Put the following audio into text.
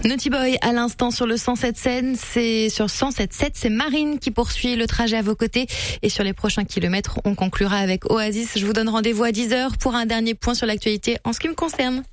Naughty Boy à l'instant sur le 107.7, c'est Marine qui poursuit le trajet à vos côtés et sur les prochains kilomètres, on conclura avec Oasis. Je vous donne rendez-vous à 10h pour un dernier point sur l'actualité en ce qui me concerne.